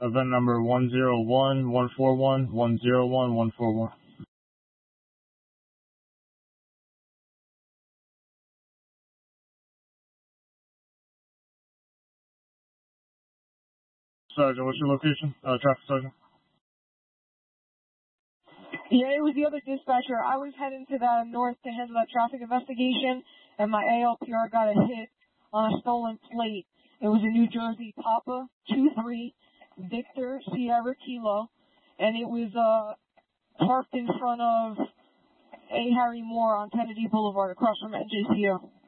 Event number 101141, 101141. Sergeant, what's your location? Traffic sergeant. Yeah, it was the other dispatcher. I was heading to the north to handle that traffic investigation, and my ALPR got a hit on a stolen plate. It was a New Jersey Papa 23 Victor Sierra Kilo, and it was parked in front of A. Harry Moore on Kennedy Boulevard across from NJCO.